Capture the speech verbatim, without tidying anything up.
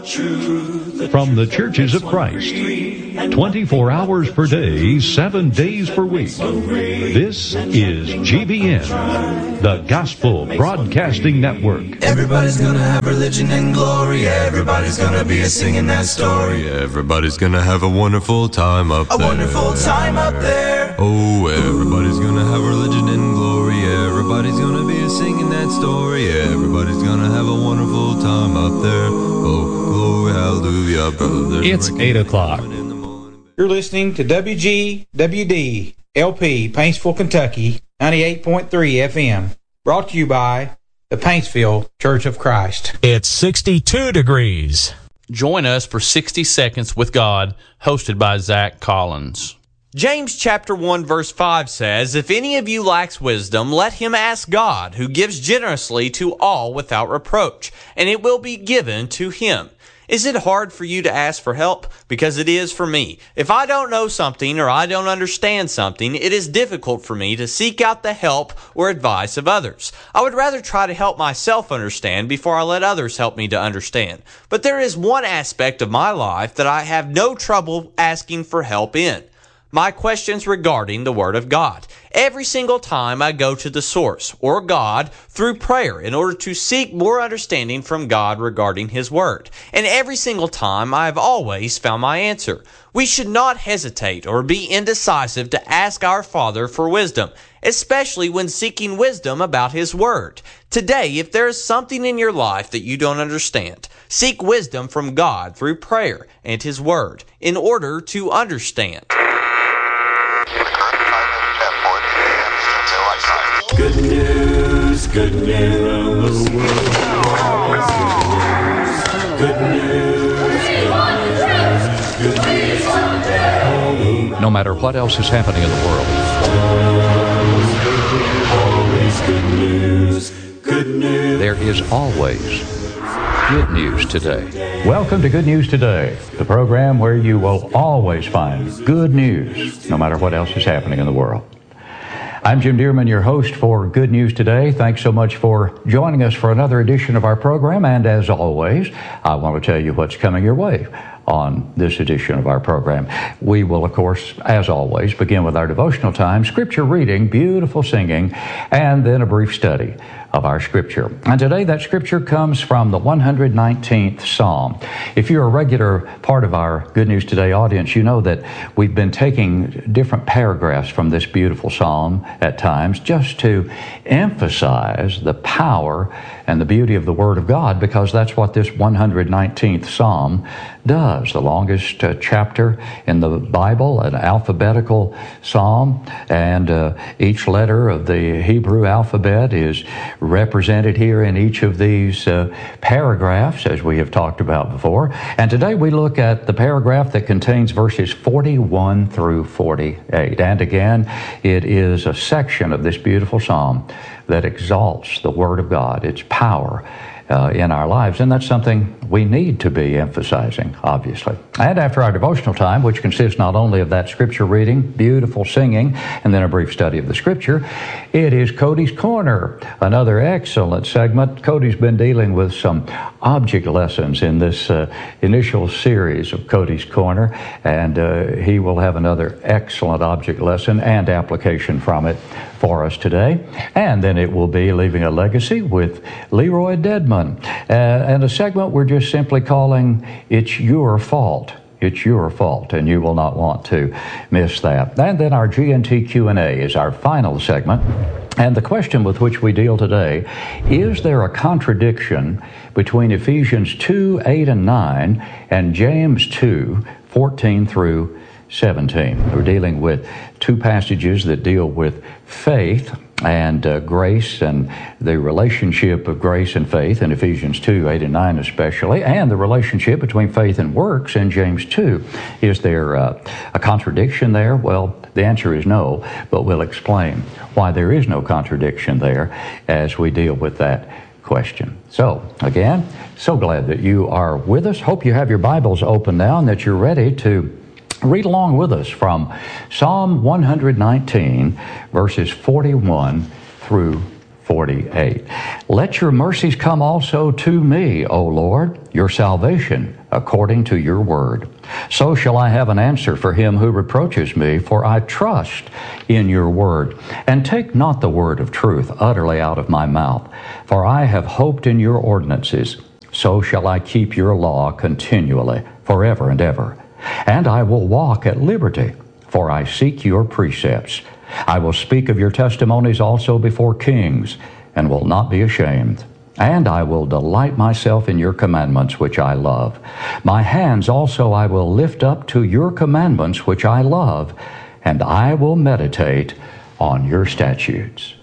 From the Churches of Christ, twenty-four hours per day, seven days per week. This is G B N, the Gospel Broadcasting Network. Everybody's gonna have religion and glory. Everybody's gonna be singing that story. Everybody's gonna have a wonderful time up A there. wonderful time up there. Oh, everybody's gonna have religion and glory. Everybody's gonna be singing that story. Everybody's gonna have a wonderful time up there. Oh, glory, hallelujah, brother. It's eight o'clock. You're listening to W G W D L P, Paintsville, Kentucky, ninety-eight point three F M. Brought to you by the Paintsville Church of Christ. It's sixty-two degrees. Join us for sixty Seconds with God, hosted by Zach Collins. James chapter one verse five says, "If any of you lacks wisdom, let him ask God, who gives generously to all without reproach, and it will be given to him." Is it hard for you to ask for help? Because it is for me. If I don't know something or I don't understand something, it is difficult for me to seek out the help or advice of others. I would rather try to help myself understand before I let others help me to understand. But there is one aspect of my life that I have no trouble asking for help in. My questions regarding the Word of God. Every single time I go to the source, or God, through prayer in order to seek more understanding from God regarding His Word. And every single time I have always found my answer. We should not hesitate or be indecisive to ask our Father for wisdom, especially when seeking wisdom about His Word. Today, if there is something in your life that you don't understand, seek wisdom from God through prayer and His Word in order to understand. Good news, good news. Good news, good news today. No matter what else is happening in the world, Always good news, good news. there is always good news today. Welcome to Good News Today, the program where you will always find good news, no matter what else is happening in the world. I'm Jim Dearman, your host for Good News Today. Thanks so much for joining us for another edition of our program. And as always, I want to tell you what's coming your way on this edition of our program. We will, of course, as always, begin with our devotional time, scripture reading, beautiful singing, and then a brief study of our scripture. And today that scripture comes from the one hundred nineteenth Psalm. If you're a regular part of our Good News Today audience, you know that we've been taking different paragraphs from this beautiful psalm at times just to emphasize the power and the beauty of the Word of God, because that's what this one hundred nineteenth Psalm does. The longest uh, chapter in the Bible, an alphabetical psalm, and uh, each letter of the Hebrew alphabet is represented here in each of these uh, paragraphs, as we have talked about before. And today we look at the paragraph that contains verses forty-one through forty-eight. And again, it is a section of this beautiful psalm that exalts the Word of God, its power uh, in our lives. And that's something we need to be emphasizing, obviously. And after our devotional time, which consists not only of that scripture reading, beautiful singing, and then a brief study of the scripture, it is Cody's Corner, another excellent segment. Cody's been dealing with some object lessons in this uh, initial series of Cody's Corner, and uh, he will have another excellent object lesson and application from it for us today. And then it will be Leaving a Legacy with Leroy Dedman, uh, and a segment we're just simply calling It's Your Fault. It's your fault, and you will not want to miss that. And then our G N T Q and A is our final segment. And the question with which we deal today, is there a contradiction between Ephesians two, eight, and nine and James two, fourteen through seventeen? We're dealing with two passages that deal with faith and uh, grace, and the relationship of grace and faith in Ephesians two, eight, and nine especially, and the relationship between faith and works in James two. Is there uh, a contradiction there? Well, the answer is no, but we'll explain why there is no contradiction there as we deal with that question. So, again, so glad that you are with us. Hope you have your Bibles open now and that you're ready to read along with us from Psalm one hundred nineteen, verses forty-one through forty-eight. Let your mercies come also to me, O Lord, your salvation, according to your word. So shall I have an answer for him who reproaches me, for I trust in your word. And take not the word of truth utterly out of my mouth, for I have hoped in your ordinances. So shall I keep your law continually, forever and ever. And I will walk at liberty, for I seek your precepts. I will speak of your testimonies also before kings, and will not be ashamed. And I will delight myself in your commandments, which I love. My hands also I will lift up to your commandments, which I love, and I will meditate on your statutes.